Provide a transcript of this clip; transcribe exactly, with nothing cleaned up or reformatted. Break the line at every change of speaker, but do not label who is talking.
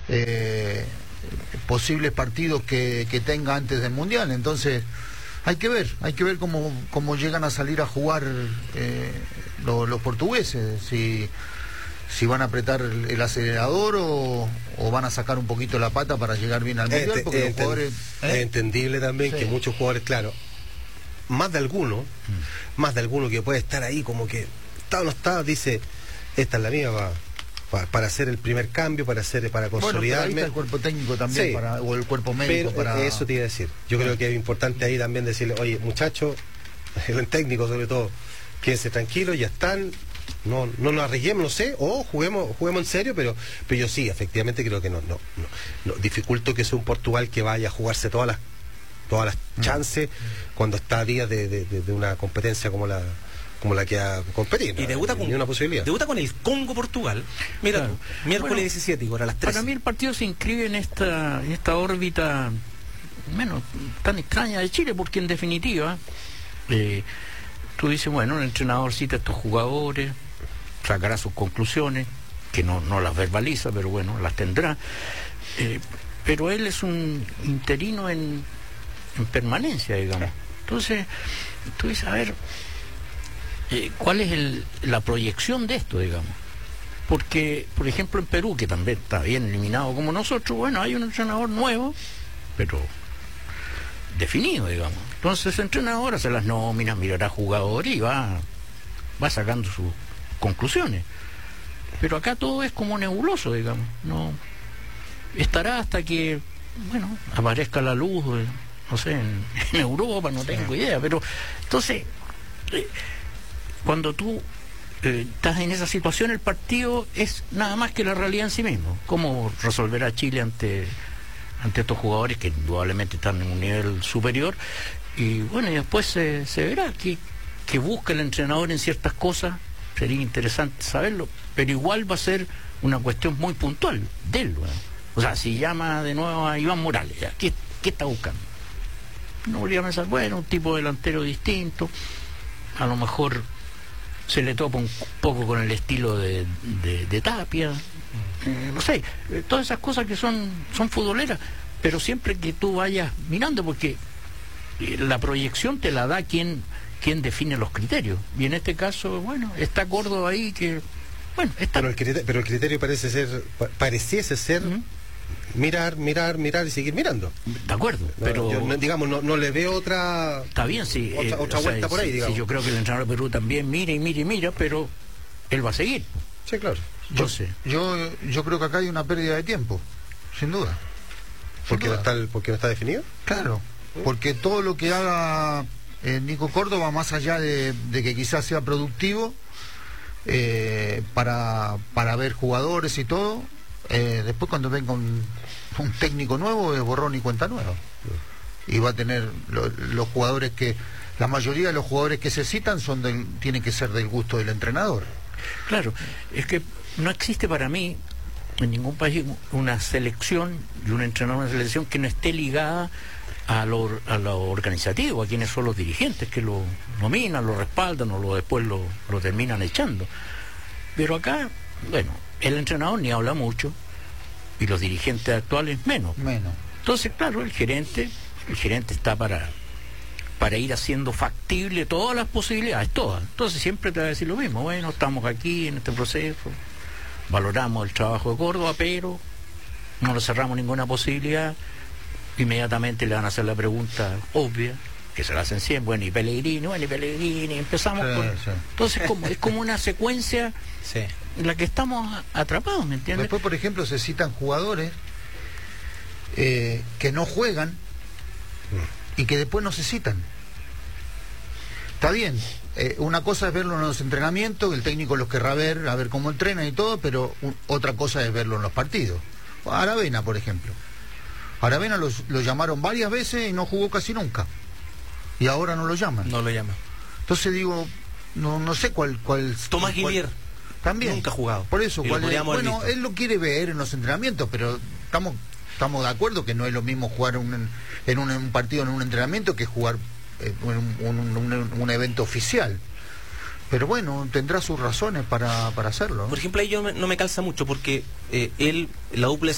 eh, posibles partidos que, que tenga antes del Mundial. Entonces hay que ver, hay que ver cómo, cómo llegan a salir a jugar eh, los, los portugueses, si, si van a apretar el, el acelerador o, o van a sacar un poquito la pata para llegar bien al Mundial, porque los jugadores...
Es
¿eh?
entendible también, sí, que muchos jugadores, claro, más de alguno, mm. más de alguno que puede estar ahí como que está o no está, dice, esta es la mía, va, va, para hacer el primer cambio, para hacer para consolidarme.
Bueno, pero ahí está el cuerpo técnico también, sí, para, o el cuerpo médico.
Pero
para...
eso te iba a decir. Yo creo que es importante ahí también decirle, oye, muchachos, el técnico sobre todo, quédense tranquilos, ya están, no, no nos arriesguemos, no sé, o juguemos, juguemos en serio, pero, pero yo sí, efectivamente creo que no, no, no, no dificulto que sea un Portugal que vaya a jugarse todas las todas las mm. chances mm. cuando está a días de, de, de, de una competencia como la como la que ha competido.
Y debuta con,
una posibilidad.
Debuta con el Congo Portugal. Mira, claro. Miércoles bueno, diecisiete, ahora a las tres.
Para mí el partido se inscribe en esta, en esta órbita, bueno, tan extraña de Chile, porque en definitiva, eh, tú dices, bueno, el entrenador cita a estos jugadores, sacará sus conclusiones, que no, no las verbaliza, pero bueno, las tendrá. Eh, pero él es un interino en, en permanencia, digamos. Entonces, tú dices, a ver, eh, ¿cuál es el, la proyección de esto, digamos? Porque, por ejemplo, en Perú, que también está bien eliminado como nosotros, bueno, hay un entrenador nuevo, pero definido, digamos. Entonces el entrenador hace las nóminas, mirará jugadores y va, va sacando sus conclusiones. Pero acá todo es como nebuloso, digamos. No estará hasta que, bueno, aparezca la luz, no sé, en, en Europa, no tengo idea. Pero entonces, eh, cuando tú eh, estás en esa situación, el partido es nada más que la realidad en sí mismo. ¿Cómo resolverá Chile ante ante estos jugadores que indudablemente están en un nivel superior? Y bueno, y después se, se verá que, que busca el entrenador en ciertas cosas. Sería interesante saberlo, pero igual va a ser una cuestión muy puntual de él, ¿no? O sea, si llama de nuevo a Iván Morales, ¿ya? ¿Qué, qué está buscando? No volvería a pensar, bueno, un tipo delantero distinto, a lo mejor se le topa un poco con el estilo de, de, de Tapia, eh, no sé, eh, todas esas cosas que son, son futboleras, pero siempre que tú vayas mirando, porque eh, la proyección te la da quien, quien define los criterios, y en este caso, bueno, está Córdoba ahí que, bueno, está...
Pero el criterio, pero el criterio parece ser, pareciese ser... Uh-huh. Mirar, mirar, mirar y seguir mirando.
De acuerdo, pero...
Yo, digamos, no, no le veo otra...
Está bien, sí.
Otra,
eh,
otra
o
vuelta
sea,
por ahí,
sí,
digamos.
Sí, yo creo que el entrenador de Perú también mira y mira y mira, pero él va a seguir.
Sí, claro.
Yo,
yo sé.
Yo, yo creo que acá hay una pérdida de tiempo, sin duda.
¿Porque no está, el, porque no está definido?
Claro, porque todo lo que haga eh, Nico Córdoba, más allá de, de que quizás sea productivo, eh, para, para ver jugadores y todo, eh, después cuando venga un, un técnico nuevo es borrón y cuenta nueva, y va a tener lo, los jugadores que la mayoría de los jugadores que se citan son del, tienen que ser del gusto del entrenador.
Claro, es que no existe para mí en ningún país una selección y un entrenador de una selección que no esté ligada a lo, a lo organizativo, a quienes son los dirigentes que lo nominan, lo respaldan o lo, después lo, lo terminan echando. Pero acá, bueno, el entrenador ni habla mucho y los dirigentes actuales menos.
Menos.
Entonces, claro, el gerente, el gerente está para, para ir haciendo factible todas las posibilidades, todas. Entonces siempre te va a decir lo mismo, bueno, estamos aquí en este proceso, valoramos el trabajo de Córdoba, pero no le cerramos ninguna posibilidad. Inmediatamente le van a hacer la pregunta obvia, que se la hacen siempre, bueno, y Pellegrini, bueno, y Pellegrini, empezamos sí, con... Sí. Entonces como, es como una secuencia sí. en la que estamos atrapados, ¿me entiendes?
Después, por ejemplo, se citan jugadores eh, que no juegan y que después no se citan. Está bien, eh, una cosa es verlo en los entrenamientos, el técnico los querrá ver, a ver cómo entrenan y todo, pero un, otra cosa es verlo en los partidos. Aravena, por ejemplo. Aravena los, lo llamaron varias veces y no jugó casi nunca. Y ahora no lo llaman.
No lo llaman.
Entonces digo, no no sé cuál... cuál
Tomás Guillier.
También.
Nunca ha jugado.
Por eso, cuál es, bueno,
visto.
Él lo quiere ver en los entrenamientos, pero estamos estamos de acuerdo que no es lo mismo jugar un, en un, un partido, en un entrenamiento, que jugar en un, un, un, un evento oficial. Pero bueno, tendrá sus razones para, para hacerlo, ¿no?
Por ejemplo, ahí yo me, no me calza mucho porque eh, él, la dupla